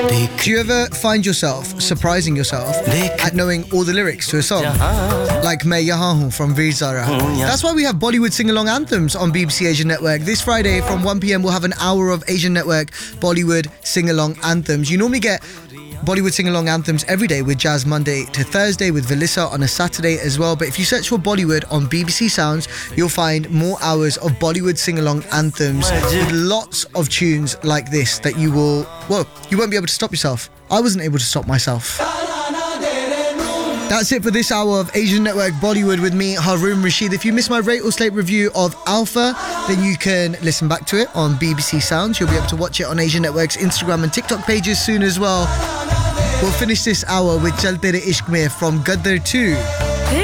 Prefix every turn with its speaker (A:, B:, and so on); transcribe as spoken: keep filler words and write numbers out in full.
A: Do you ever find yourself surprising yourself at knowing all the lyrics to a song? Like Main Yahan Hoon from Veer Zara. That's why we have Bollywood sing-along anthems on B B C Asian Network. This Friday from one p.m. we'll have an hour of Asian Network Bollywood sing-along anthems. You normally get Bollywood sing-along anthems every day with Jazz Monday to Thursday, with Velissa on a Saturday as well. But if you search for Bollywood on B B C Sounds, you'll find more hours of Bollywood sing-along anthems with lots of tunes like this that you will, well, you won't be able to stop yourself. I wasn't able to stop myself. That's it for this hour of Asian Network Bollywood with me, Haroon Rashid. If you missed my Rate or Slate review of Alpha, then you can listen back to it on B B C Sounds. You'll be able to watch it on Asian Network's Instagram and TikTok pages soon as well. We'll finish this hour with Chal Tere Ishq Mein from Gaddar two.